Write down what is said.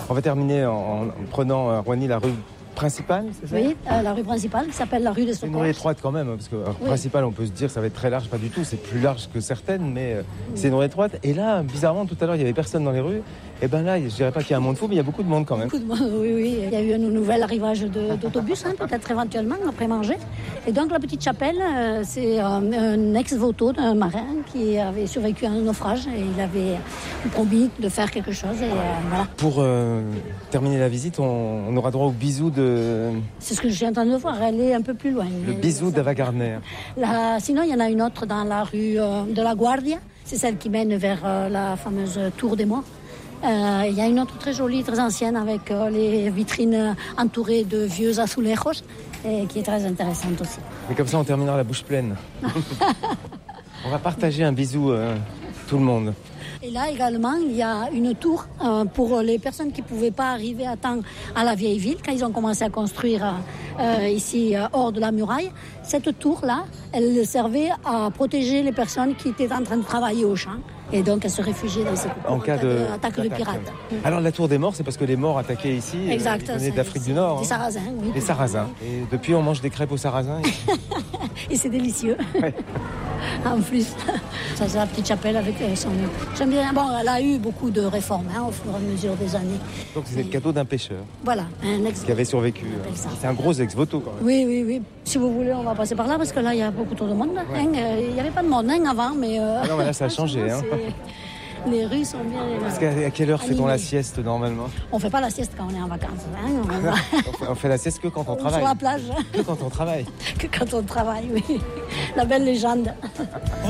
On va terminer en prenant Roigny, la rue principale, c'est ça? Oui, la rue principale qui s'appelle la rue des C'est une Secours. rue étroite quand même, parce que Oui. principale, on peut se dire ça va être très large, pas du tout, c'est plus large que certaines, mais c'est une rue étroite. Et là, bizarrement, tout à l'heure, il n'y avait personne dans les rues. Et ben là, je dirais pas qu'il y a un monde fou, mais il y a beaucoup de monde quand même. Beaucoup de monde, oui. Il y a eu un nouvel arrivage d'autobus, peut-être éventuellement, après manger. Et donc, la petite chapelle, c'est un ex-voto d'un marin qui avait survécu à un naufrage et il avait promis de faire quelque chose. Et voilà. Pour terminer la visite, on aura droit au bisou de... C'est ce que je suis en train de voir. Elle est un peu plus loin. Le bisou d'Ava Gardner. Sinon, il y en a une autre dans la rue de la Guardia. C'est celle qui mène vers la fameuse Tour des Morts. Il y a une autre très jolie, très ancienne, avec les vitrines entourées de vieux azulejos, et qui est très intéressante aussi. Et comme ça, on terminera la bouche pleine. On va partager un bisou, tout le monde. Et là également, il y a une tour pour les personnes qui ne pouvaient pas arriver à temps à la vieille ville, quand ils ont commencé à construire ici, hors de la muraille. Cette tour-là, elle servait à protéger les personnes qui étaient en train de travailler au champ. Et donc, elles se réfugiaient dans cette tour En cas d'attaque de pirates. Alors, la tour des morts, c'est parce que les morts attaquaient ici, Exact, ils venaient d'Afrique du Nord. Des Sarrasins, oui. Les Sarrasins. Et depuis, on mange des crêpes aux Sarrasins. Et c'est délicieux. Ouais. En plus, ça c'est la petite chapelle avec son... J'aime bien. Bon, elle a eu beaucoup de réformes au fur et à mesure des années. Donc c'est le cadeau d'un pêcheur Voilà, un ex qui avait survécu. C'est un gros ex-voto quand même. Oui. Si vous voulez, on va passer par là parce que là, il y a beaucoup trop de monde. Ouais. Il n'y avait pas de monde avant, mais... Ah non, mais là, ça a changé. Les rues sont bien... Parce qu'à quelle heure fait-on la sieste normalement? On ne fait pas la sieste quand on est en vacances. On fait la sieste que quand on travaille. Sur la plage. Que quand on travaille. Que quand on travaille, oui. La belle légende.